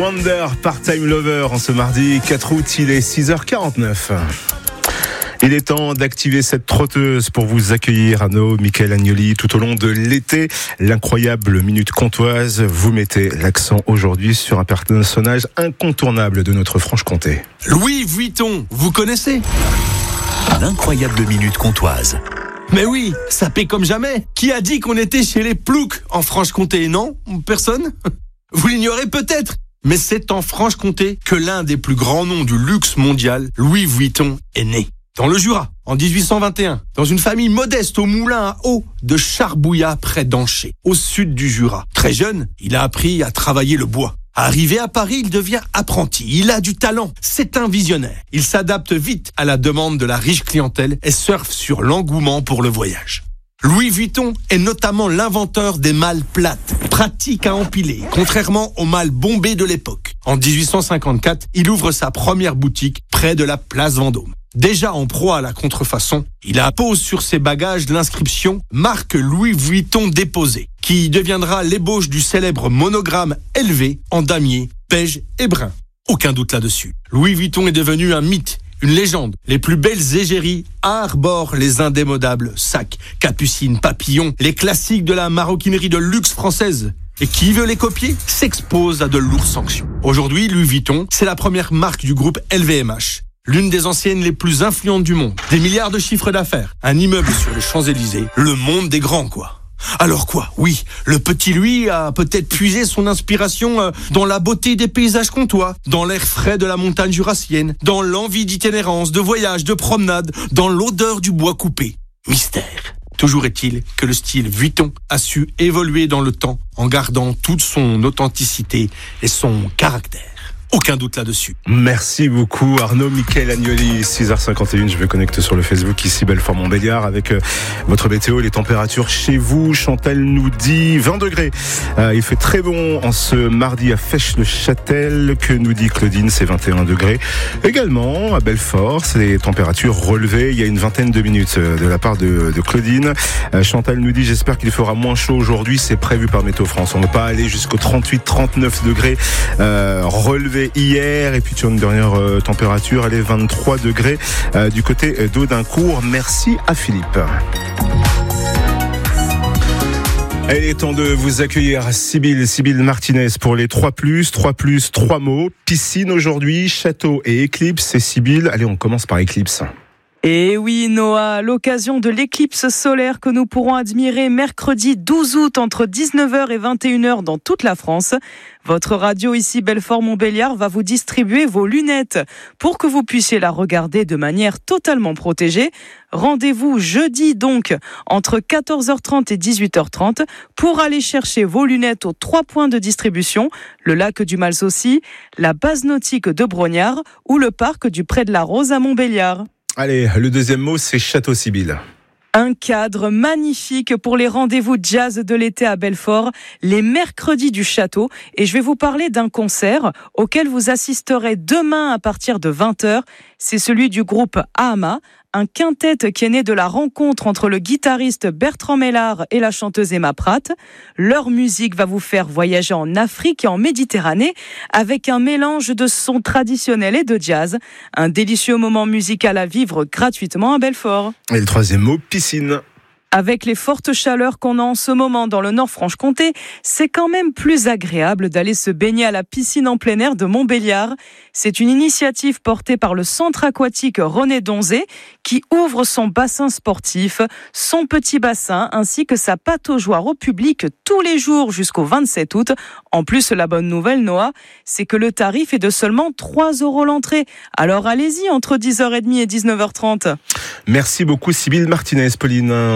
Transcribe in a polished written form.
Wonder, Part-Time Lover, en ce mardi 4 août, il est 6h49. Il est temps d'activer cette trotteuse pour vous accueillir, Arnaud, Michael Agnoli, tout au long de l'été. L'incroyable Minute Comtoise, vous mettez l'accent aujourd'hui sur un personnage incontournable de notre Franche-Comté. Louis Vuitton, vous connaissez ? L'incroyable Minute Comtoise. Mais oui, ça paie comme jamais. Qui a dit qu'on était chez les Ploucs en Franche-Comté, non ? Personne ? Vous l'ignorez peut-être, mais c'est en Franche-Comté que l'un des plus grands noms du luxe mondial, Louis Vuitton, est né. Dans le Jura, en 1821, dans une famille modeste au moulin à eau de Charbouillat, près d'Anché, au sud du Jura. Très jeune, il a appris à travailler le bois. Arrivé à Paris, il devient apprenti. Il a du talent. C'est un visionnaire. Il s'adapte vite à la demande de la riche clientèle et surfe sur l'engouement pour le voyage. Louis Vuitton est notamment l'inventeur des malles plates, pratiques à empiler, contrairement aux malles bombées de l'époque. En 1854, il ouvre sa première boutique près de la place Vendôme. Déjà en proie à la contrefaçon, il appose sur ses bagages l'inscription « Marque Louis Vuitton déposée », qui deviendra l'ébauche du célèbre monogramme élevé en damier, beige et brun. Aucun doute là-dessus. Louis Vuitton est devenu un mythe, une légende. Les plus belles égéries arborent les indémodables sacs, capucines, papillons, les classiques de la maroquinerie de luxe française. Et qui veut les copier s'expose à de lourdes sanctions. Aujourd'hui, Louis Vuitton, c'est la première marque du groupe LVMH. L'une des anciennes les plus influentes du monde. Des milliards de chiffres d'affaires. Un immeuble sur les Champs-Élysées. Le monde des grands, quoi. Alors quoi ? Oui, le petit Louis a peut-être puisé son inspiration dans la beauté des paysages comtois, dans l'air frais de la montagne jurassienne, dans l'envie d'itinérance, de voyage, de promenade, dans l'odeur du bois coupé. Mystère. Toujours est-il que le style Vuitton a su évoluer dans le temps en gardant toute son authenticité et son caractère. Aucun doute là-dessus. Merci beaucoup Arnaud, Michael Agnoli, 6h51, je me connecte sur le Facebook ici Belfort-Montbéliard avec votre météo, les températures chez vous. Chantal nous dit 20 degrés. Il fait très bon en ce mardi à Fèche-le-Châtel. Que nous dit Claudine, c'est 21 degrés. Également à Belfort, c'est des températures relevées il y a une vingtaine de minutes de la part de Claudine. Chantal nous dit j'espère qu'il fera moins chaud aujourd'hui, c'est prévu par Météo France. On ne va pas aller jusqu'aux 38-39 degrés relevés hier, et puis sur une dernière température, elle est 23 degrés du côté d'Audincourt. Merci à Philippe. Il est temps de vous accueillir, Sybille Martinez, pour les 3+, 3 mots. Piscine aujourd'hui, château et éclipse. Et Sybille, allez, on commence par éclipse. Et oui, Noah, à l'occasion de l'éclipse solaire que nous pourrons admirer mercredi 12 août entre 19h et 21h dans toute la France, votre radio ici Belfort-Montbéliard va vous distribuer vos lunettes pour que vous puissiez la regarder de manière totalement protégée. Rendez-vous jeudi donc entre 14h30 et 18h30 pour aller chercher vos lunettes aux 3 points de distribution, le lac du Malsaucy, la base nautique de Brognard ou le parc du Pré de la Rose à Montbéliard. Allez, le deuxième mot, c'est château, Sybille. Un cadre magnifique pour les rendez-vous jazz de l'été à Belfort, les mercredis du château. Et je vais vous parler d'un concert auquel vous assisterez demain à partir de 20h. C'est celui du groupe Ahama, un quintet qui est né de la rencontre entre le guitariste Bertrand Mellard et la chanteuse Emma Pratt. Leur musique va vous faire voyager en Afrique et en Méditerranée avec un mélange de sons traditionnels et de jazz. Un délicieux moment musical à vivre gratuitement à Belfort. Et le troisième mot, piscine. Avec les fortes chaleurs qu'on a en ce moment dans le Nord-Franche-Comté, c'est quand même plus agréable d'aller se baigner à la piscine en plein air de Montbéliard. C'est une initiative portée par le centre aquatique René Donzé qui ouvre son bassin sportif, son petit bassin ainsi que sa pataugeoire au public tous les jours jusqu'au 27 août. En plus, la bonne nouvelle, Noah, c'est que le tarif est de seulement 3 € l'entrée. Alors allez-y entre 10h30 et 19h30. Merci beaucoup Sybille Martinez, Pauline.